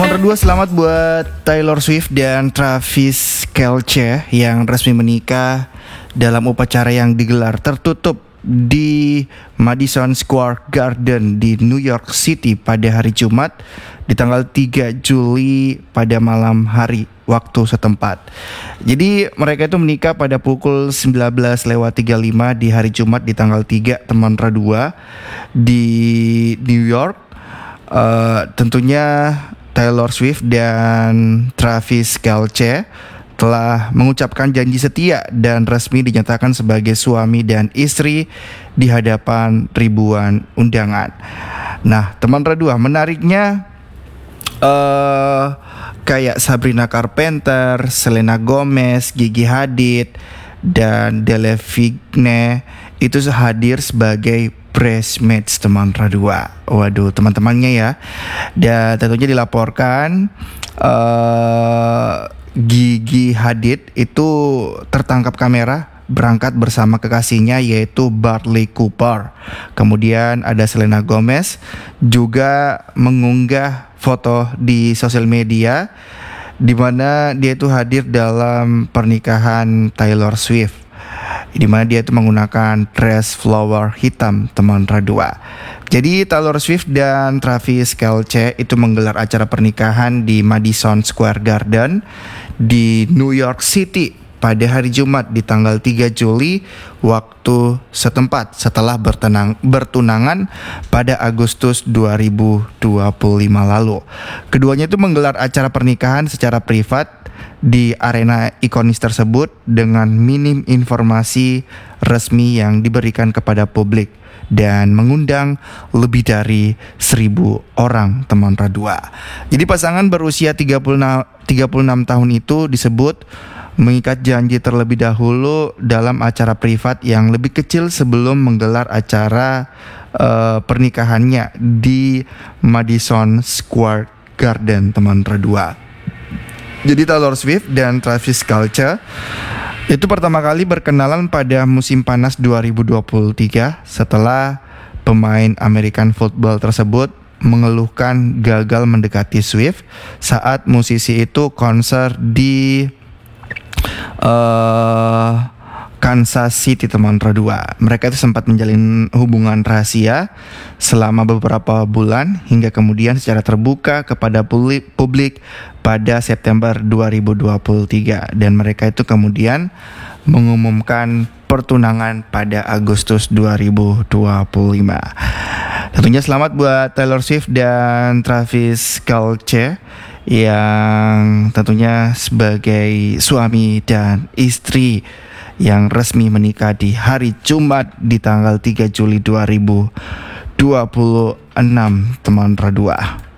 Teman berdua, selamat buat Taylor Swift dan Travis Kelce yang resmi menikah dalam upacara yang digelar tertutup di Madison Square Garden di New York City pada hari Jumat di tanggal 3 Juli pada malam hari waktu setempat. Jadi mereka itu menikah pada pukul 19:35 di hari Jumat di tanggal 3 teman berdua di New York. Tentunya Taylor Swift dan Travis Kelce telah mengucapkan janji setia dan resmi dinyatakan sebagai suami dan istri di hadapan ribuan undangan. Nah, teman berdua, menariknya kayak Sabrina Carpenter, Selena Gomez, Gigi Hadid, dan Delle Vigne itu hadir sebagai bridesmaids teman berdua. Waduh, teman-temannya ya. Dan tentunya dilaporkan Gigi Hadid itu tertangkap kamera berangkat bersama kekasihnya yaitu Bradley Cooper. Kemudian ada Selena Gomez juga mengunggah foto di sosial media di mana dia itu hadir dalam pernikahan Taylor Swift, di mana dia itu menggunakan dress flower hitam teman berdua. Jadi Taylor Swift dan Travis Kelce itu menggelar acara pernikahan di Madison Square Garden di New York City pada hari Jumat di tanggal 3 Juli waktu setempat setelah bertunangan pada Agustus 2025 lalu. Keduanya itu menggelar acara pernikahan secara privat di arena ikonis tersebut dengan minim informasi resmi yang diberikan kepada publik dan mengundang lebih dari 1.000 orang teman berdua. Jadi pasangan berusia 36 tahun itu disebut mengikat janji terlebih dahulu dalam acara privat yang lebih kecil sebelum menggelar acara pernikahannya di Madison Square Garden teman berdua. Jadi Taylor Swift dan Travis Kelce itu pertama kali berkenalan pada musim panas 2023 setelah pemain American football tersebut mengeluhkan gagal mendekati Swift saat musisi itu konser di Kansas City teman berdua. Mereka itu sempat menjalin hubungan rahasia selama beberapa bulan hingga kemudian secara terbuka kepada publik pada September 2023 dan mereka itu kemudian mengumumkan pertunangan pada Agustus 2025. Tentunya selamat buat Taylor Swift dan Travis Kelce yang tentunya sebagai suami dan istri yang resmi menikah di hari Jumat di tanggal 3 Juli 2026 teman berdua.